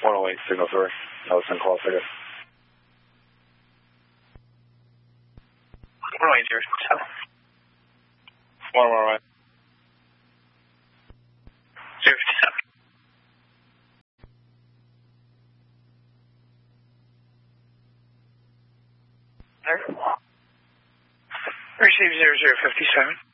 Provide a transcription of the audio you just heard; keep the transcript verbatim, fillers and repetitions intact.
one oh eight, signal three. Nelson call figure. one oh eight, zero seven. one one right. zero fifty-seven. Receive zero zero fifty-seven.